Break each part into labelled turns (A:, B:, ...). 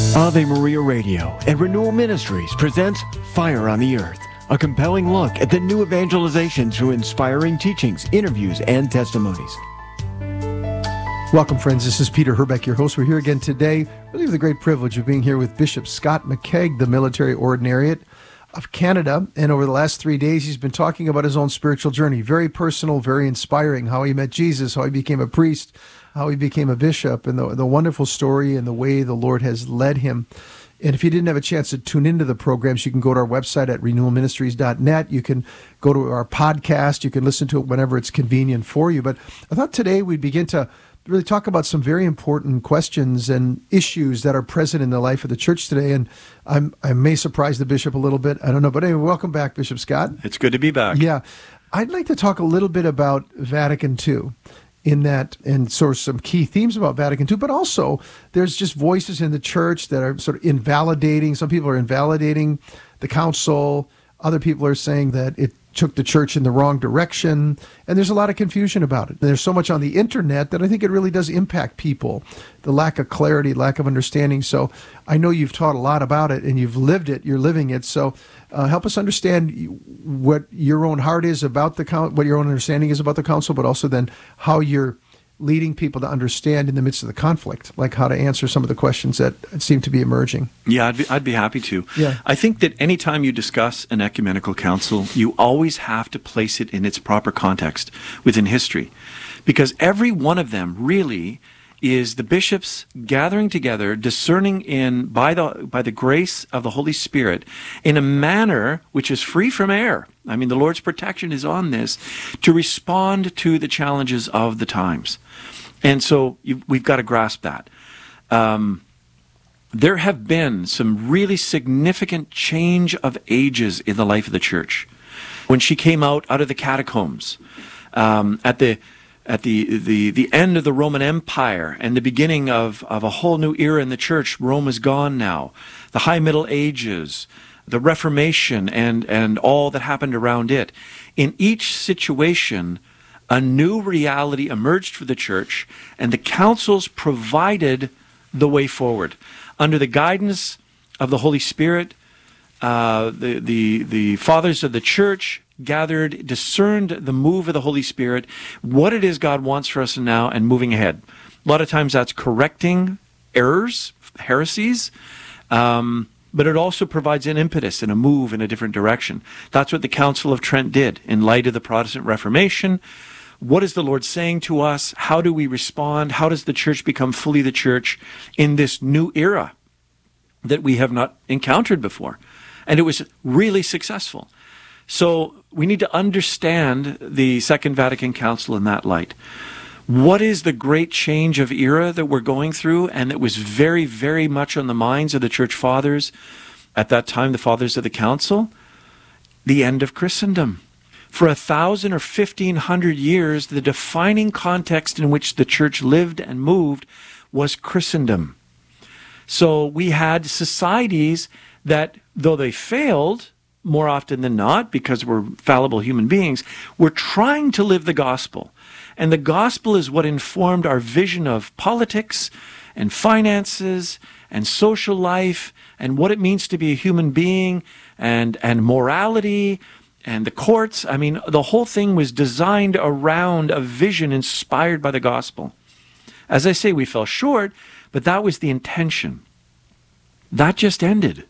A: Ave Maria Radio and Renewal Ministries presents Fire on the Earth, a compelling look at the new evangelization through inspiring teachings, interviews, and testimonies.
B: Welcome, friends. This is Peter Herbeck, your host. We're here again today. Really have the great privilege of being here with Bishop Scott McKeag, the Military Ordinariate of Canada. And over the last 3 days, he's been talking about his own spiritual journey. Very personal, very inspiring, how he met Jesus, how he became a priest, how he became a bishop, and the wonderful story and the way the Lord has led him. And if you didn't have a chance to tune into the programs, you can go to our website at renewalministries.net. You can go to our podcast. You can listen to it whenever it's convenient for you. But I thought today we'd begin to really talk about some very important questions and issues that are present in the life of the church today. And I may surprise the bishop a little bit. I don't know. But anyway, welcome back, Bishop Scott.
C: It's good to be back.
B: Yeah. I'd like to talk a little bit about Vatican II in that, and sort of some key themes about Vatican II, but also there's just voices in the church that are sort of invalidating. Some people are invalidating the council. Other people are saying that it took the church in the wrong direction, and there's a lot of confusion about it. There's so much on the internet that I think it really does impact people, the lack of clarity, lack of understanding. So I know you've taught a lot about it, and you've lived it, you're living it. So help us understand what your own heart is about the council, what your own understanding is about the council, but also then how you're leading people to understand in the midst of the conflict, like how to answer some of the questions that seem to be emerging.
C: Yeah, I'd be happy to.
B: Yeah.
C: I think that anytime you discuss an ecumenical council, you always have to place it in its proper context within history, because every one of them really is the bishops gathering together, discerning by the grace of the Holy Spirit in a manner which is free from error. I mean, the Lord's protection is on this to respond to the challenges of the times. And so we've got to grasp that. There have been some really significant change of ages in the life of the church. When she came out of the catacombs, at the end of the Roman Empire and the beginning of a whole new era in the church, Rome is gone now. The High Middle Ages, the Reformation, and all that happened around it. In each situation, a new reality emerged for the church, and the councils provided the way forward. Under the guidance of the Holy Spirit, the fathers of the church gathered, discerned the move of the Holy Spirit, what it is God wants for us now, and moving ahead. A lot of times that's correcting errors, heresies, but it also provides an impetus and a move in a different direction. That's what the Council of Trent did in light of the Protestant Reformation. What is the Lord saying to us? How do we respond? How does the church become fully the church in this new era that we have not encountered before? And it was really successful. So we need to understand the Second Vatican Council in that light. What is the great change of era that we're going through, and that was very, very much on the minds of the church fathers at that time, the fathers of the council? The end of Christendom. For 1,000 or 1,500 years, the defining context in which the church lived and moved was Christendom. So we had societies that, though they failed, more often than not, because we're fallible human beings, we're trying to live the gospel. And the gospel is what informed our vision of politics and finances and social life and what it means to be a human being and morality and the courts. I mean, the whole thing was designed around a vision inspired by the gospel. As I say, we fell short, but that was the intention. That just ended.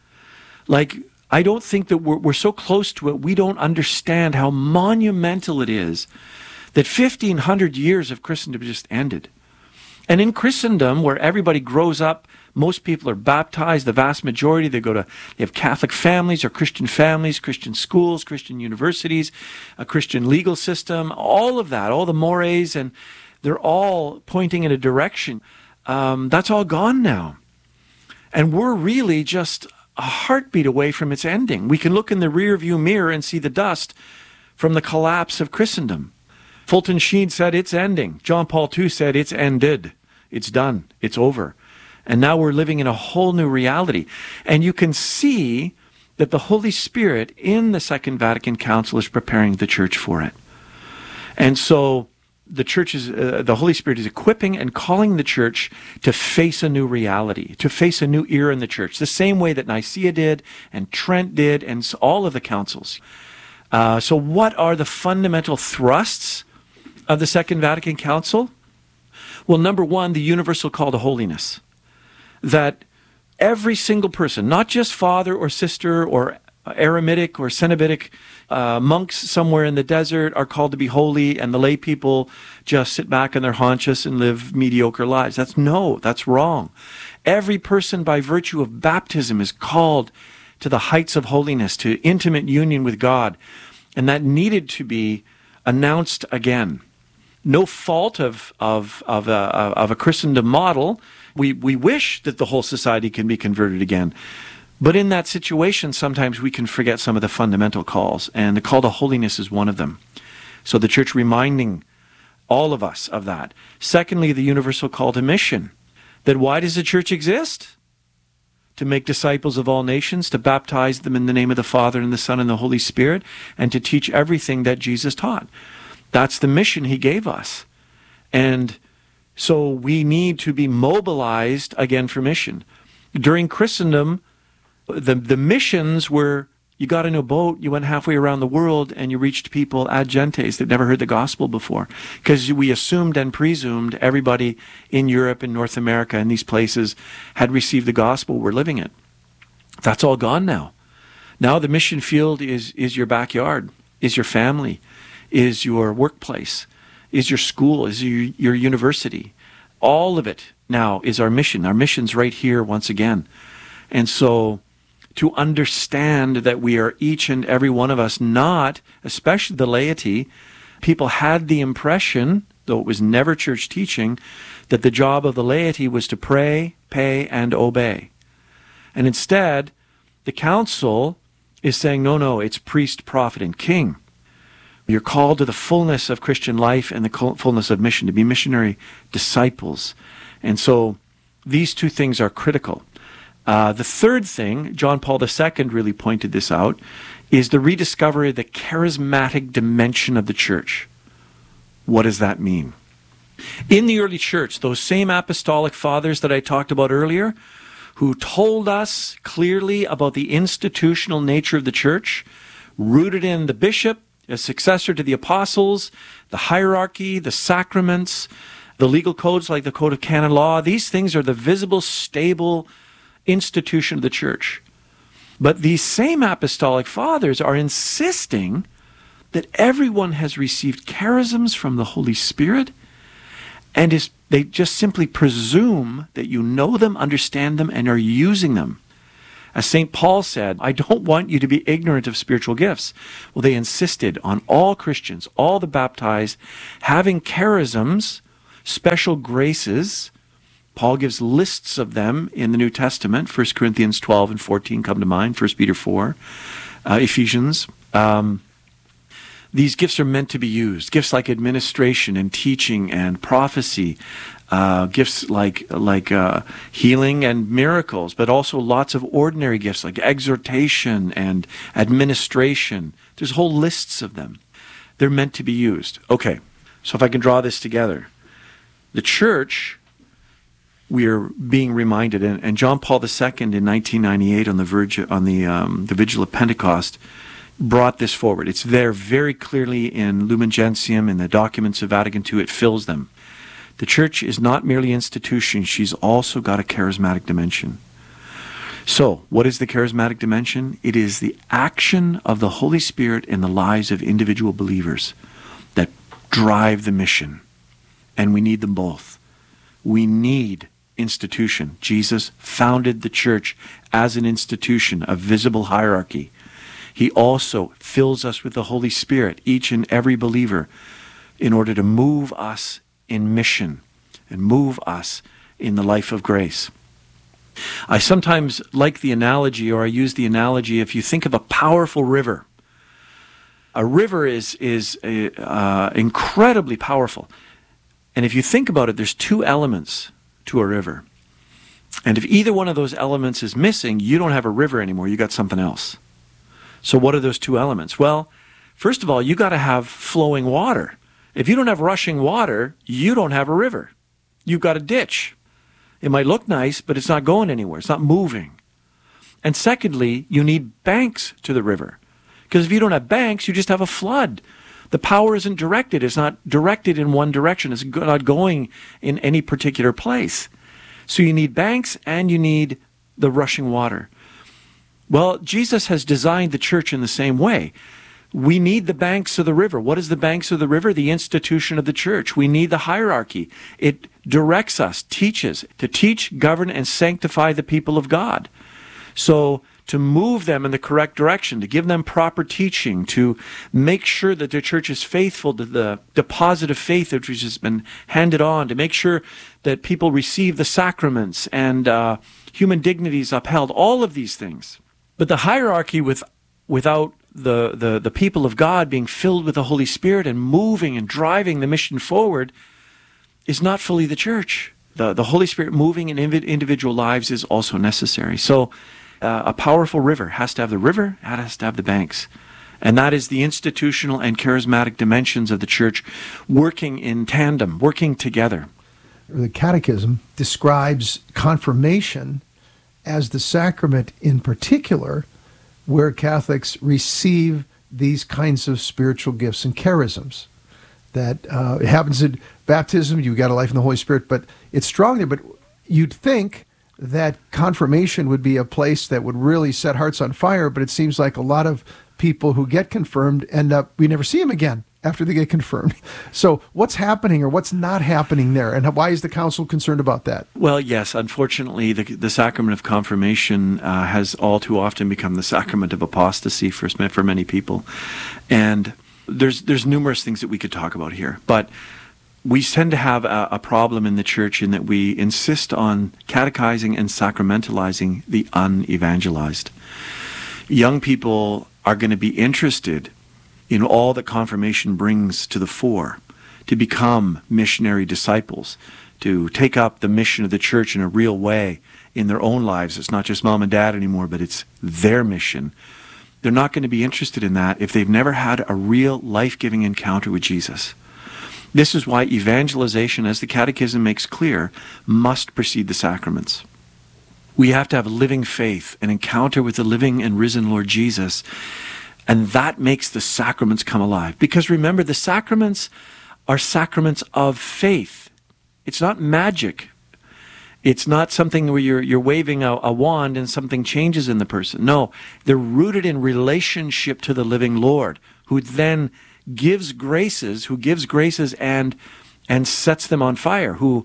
C: Like, I don't think that we're so close to it, we don't understand how monumental it is that 1,500 years of Christendom just ended. And in Christendom, where everybody grows up, most people are baptized, the vast majority, they have Catholic families or Christian families, Christian schools, Christian universities, a Christian legal system, all of that, all the mores, and they're all pointing in a direction. That's all gone now. And we're really just a heartbeat away from its ending. We can look in the rearview mirror and see the dust from the collapse of Christendom. Fulton Sheen said it's ending. John Paul II said it's ended. It's done. It's over. And now we're living in a whole new reality. And you can see that the Holy Spirit in the Second Vatican Council is preparing the church for it. And so the church is, the Holy Spirit is equipping and calling the church to face a new reality, to face a new era in the church, the same way that Nicaea did and Trent did and all of the councils. So what are the fundamental thrusts of the Second Vatican Council? Well, number one, the universal call to holiness. That every single person, not just father or sister or Eremitic or Cenobitic monks somewhere in the desert are called to be holy, and the lay people just sit back on their haunches and live mediocre lives. That's wrong. Every person by virtue of baptism is called to the heights of holiness, to intimate union with God. And that needed to be announced again. No fault of a Christendom model. We wish that the whole society can be converted again. But in that situation, sometimes we can forget some of the fundamental calls, and the call to holiness is one of them. So the church reminding all of us of that. Secondly, the universal call to mission. That why does the church exist? To make disciples of all nations, to baptize them in the name of the Father and the Son and the Holy Spirit, and to teach everything that Jesus taught. That's the mission he gave us. And so we need to be mobilized again for mission. During Christendom, the missions were, you got in a boat, you went halfway around the world, and you reached people ad gentes that never heard the gospel before. Because we assumed and presumed everybody in Europe and North America and these places had received the gospel, were living it. That's all gone now. Now the mission field is your backyard, is your family, is your workplace, is your school, is your university. All of it now is our mission. Our mission's right here once again. And so to understand that we are each and every one of us not, especially the laity, people had the impression, though it was never church teaching, that the job of the laity was to pray, pay, and obey. And instead, the council is saying, no, it's priest, prophet, and king. You're called to the fullness of Christian life and the fullness of mission, to be missionary disciples. And so these two things are critical. The third thing, John Paul II really pointed this out, is the rediscovery of the charismatic dimension of the church. What does that mean? In the early church, those same apostolic fathers that I talked about earlier, who told us clearly about the institutional nature of the church, rooted in the bishop, a successor to the apostles, the hierarchy, the sacraments, the legal codes like the Code of Canon Law. These things are the visible, stable institution of the church. But these same apostolic fathers are insisting that everyone has received charisms from the Holy Spirit, and they just simply presume that you know them, understand them, and are using them. As St. Paul said, I don't want you to be ignorant of spiritual gifts. Well, they insisted on all Christians, all the baptized, having charisms, special graces. Paul gives lists of them in the New Testament. 1 Corinthians 12 and 14 come to mind. 1 Peter 4, Ephesians. These gifts are meant to be used. Gifts like administration and teaching and prophecy. Gifts like healing and miracles, but also lots of ordinary gifts like exhortation and administration. There's whole lists of them. They're meant to be used. Okay, so if I can draw this together. The church, we are being reminded, and John Paul II in 1998 on the Vigil of Pentecost brought this forward. It's there very clearly in Lumen Gentium, in the documents of Vatican II. It fills them. The church is not merely institution, she's also got a charismatic dimension. So, what is the charismatic dimension? It is the action of the Holy Spirit in the lives of individual believers that drive the mission. And we need them both. We need institution. Jesus founded the church as an institution, a visible hierarchy. He also fills us with the Holy Spirit, each and every believer, in order to move us in mission and move us in the life of grace. I sometimes like the analogy, or I use the analogy, if you think of a powerful river. A river is incredibly powerful. And if you think about it, there's two elements to a river. And if either one of those elements is missing, you don't have a river anymore, you got something else. So what are those two elements? Well, first of all, you got to have flowing water. If you don't have rushing water, you don't have a river. You've got a ditch. It might look nice, but it's not going anywhere. It's not moving. And secondly, you need banks to the river. Because if you don't have banks, you just have a flood. The power isn't directed. It's not directed in one direction. It's not going in any particular place. So you need banks and you need the rushing water. Well, Jesus has designed the church in the same way. We need the banks of the river. What is the banks of the river? The institution of the church. We need the hierarchy. It directs us, teaches, to teach, govern, and sanctify the people of God. So to move them in the correct direction, to give them proper teaching, to make sure that the church is faithful to the deposit of faith which has been handed on, to make sure that people receive the sacraments and human dignity is upheld, all of these things. But the hierarchy without the people of God being filled with the Holy Spirit and moving and driving the mission forward is not fully the church. The Holy Spirit moving in individual lives is also necessary. So a powerful river has to have the river, it has to have the banks. And that is the institutional and charismatic dimensions of the church working in tandem, working together.
B: The Catechism describes confirmation as the sacrament in particular where Catholics receive these kinds of spiritual gifts and charisms. That it happens at baptism, you got a life in the Holy Spirit, but it's strong there. But you'd think that confirmation would be a place that would really set hearts on fire, but it seems like a lot of people who get confirmed end up, we never see them again after they get confirmed. So what's happening or what's not happening there, and why is the council concerned about that?
C: Well, yes, unfortunately, the sacrament of confirmation has all too often become the sacrament of apostasy for many people. And there's numerous things that we could talk about here, but we tend to have a problem in the church in that we insist on catechizing and sacramentalizing the unevangelized. Young people are going to be interested in all that confirmation brings to the fore, to become missionary disciples, to take up the mission of the church in a real way in their own lives. It's not just mom and dad anymore, but it's their mission. They're not going to be interested in that if they've never had a real life-giving encounter with Jesus. This is why evangelization, as the Catechism makes clear, must precede the sacraments. We have to have a living faith, an encounter with the living and risen Lord Jesus, and that makes the sacraments come alive. Because remember, the sacraments are sacraments of faith. It's not magic. It's not something where you're waving a wand and something changes in the person. No, they're rooted in relationship to the living Lord, who then gives graces, and sets them on fire, who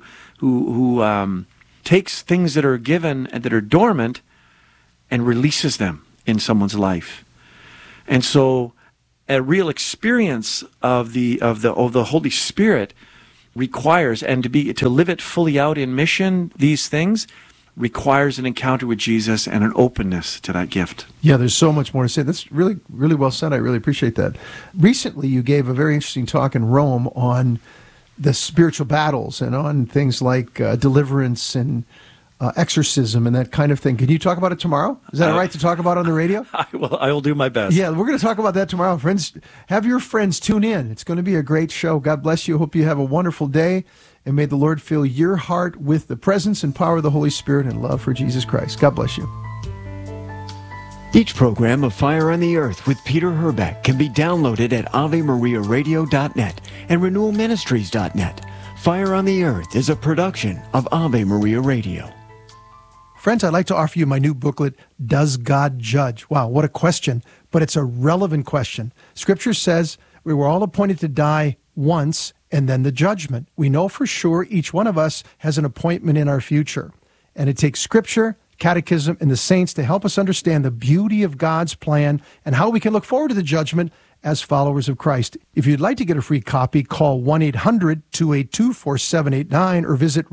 C: takes things that are given and that are dormant and releases them in someone's life. And so a real experience of the Holy Spirit requires, and to live it fully out in mission, these things requires an encounter with Jesus and an openness to that gift.
B: Yeah, there's so much more to say. That's really, really well said. I really appreciate that. Recently, you gave a very interesting talk in Rome on the spiritual battles and on things like deliverance and exorcism and that kind of thing. Can you talk about it tomorrow? Is that all right to talk about on the radio?
C: I will do my best.
B: Yeah, we're going to talk about that tomorrow. Friends, have your friends tune in. It's going to be a great show. God bless you. Hope you have a wonderful day. And may the Lord fill your heart with the presence and power of the Holy Spirit and love for Jesus Christ. God bless you.
A: Each program of Fire on the Earth with Peter Herbeck can be downloaded at AveMariaRadio.net and RenewalMinistries.net. Fire on the Earth is a production of Ave Maria Radio.
B: Friends, I'd like to offer you my new booklet, Does God Judge? Wow, what a question, but it's a relevant question. Scripture says we were all appointed to die once and then the judgment. We know for sure each one of us has an appointment in our future. And it takes Scripture, Catechism, and the saints to help us understand the beauty of God's plan and how we can look forward to the judgment as followers of Christ. If you'd like to get a free copy, call 1-800-282-4789 or visit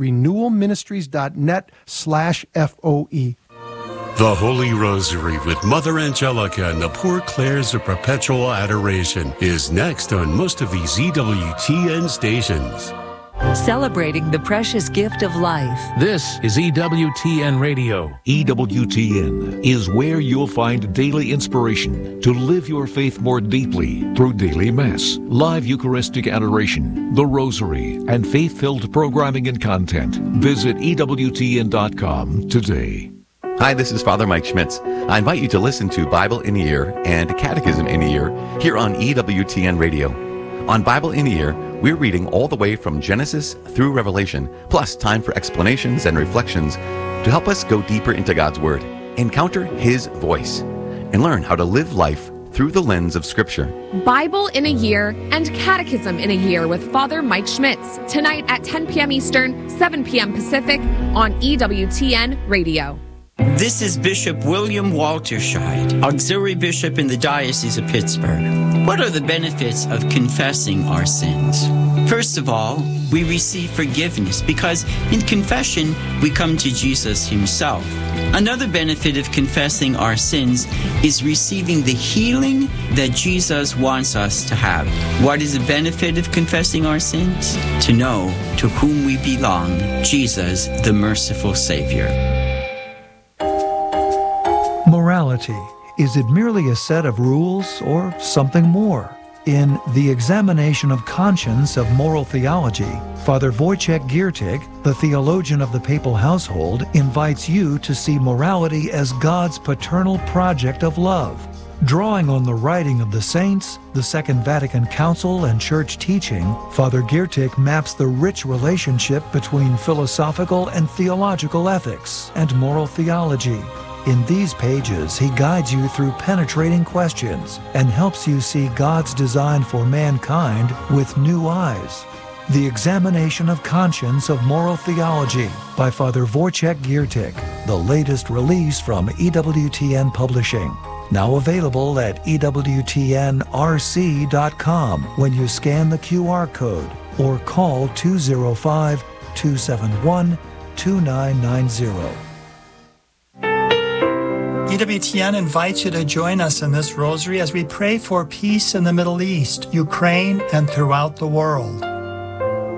B: renewalministries.net/FOE.
D: The Holy Rosary with Mother Angelica and the Poor Clares of Perpetual Adoration is next on most of these EWTN stations.
E: celebrating the precious gift of life.
F: This is EWTN Radio.
G: EWTN is where you'll find daily inspiration to live your faith more deeply through daily Mass, live Eucharistic adoration, the Rosary, and faith-filled programming and content. Visit EWTN.com today.
H: Hi, this is Father Mike Schmitz. I invite you to listen to Bible in a Year and Catechism in a Year here on EWTN Radio. On Bible in a Year, we're reading all the way from Genesis through Revelation, plus time for explanations and reflections to help us go deeper into God's Word, encounter His voice, and learn how to live life through the lens of Scripture.
I: Bible in a Year and Catechism in a Year with Father Mike Schmitz, tonight at 10 p.m. Eastern, 7 p.m. Pacific on EWTN Radio.
J: This is Bishop William Walterscheid, Auxiliary Bishop in the Diocese of Pittsburgh. What are the benefits of confessing our sins? First of all, we receive forgiveness because in confession, we come to Jesus Himself. Another benefit of confessing our sins is receiving the healing that Jesus wants us to have. What is the benefit of confessing our sins? To know to whom we belong, Jesus, the merciful Savior.
K: Morality. Is it merely a set of rules or something more? In The Examination of Conscience of Moral Theology, Father Wojciech Giertych, the theologian of the papal household, invites you to see morality as God's paternal project of love. Drawing on the writing of the saints, the Second Vatican Council, and church teaching, Father Giertych maps the rich relationship between philosophical and theological ethics and moral theology. In these pages, he guides you through penetrating questions and helps you see God's design for mankind with new eyes. The Examination of Conscience of Moral Theology by Father Wojciech Giertych, the latest release from EWTN Publishing. Now available at EWTNRC.com when you scan the QR code or call 205-271-2990.
L: EWTN invites you to join us in this rosary as we pray for peace in the Middle East, Ukraine, and throughout the world.